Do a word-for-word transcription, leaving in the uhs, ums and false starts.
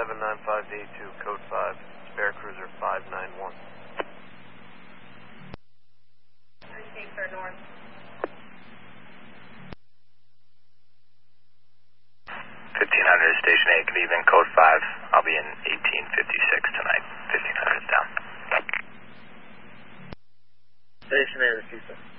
seven nine five D two, code five, spare cruiser five nine one. three K sir north. fifteen hundred Station eight, good evening, code five. I'll be in eighteen fifty-six tonight. fifteen hundred is down. Station eight, receive sir.